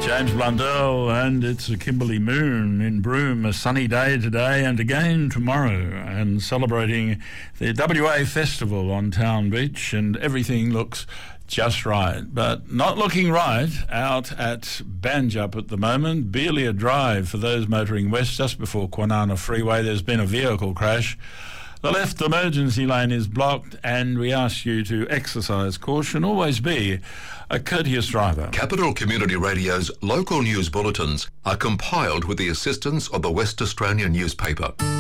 James Blundell, and it's a Kimberley moon in Broome, a sunny day today and again tomorrow, and celebrating the WA Festival on Town Beach, and everything looks just right, but not looking right out at Banjup at the moment. Beelia Drive, for those motoring west, just before Kwinana Freeway, there's been a vehicle crash. The left emergency lane is blocked, and we ask you to exercise caution. Always be a courteous driver. Capital Community Radio's local news bulletins are compiled with the assistance of the West Australian newspaper.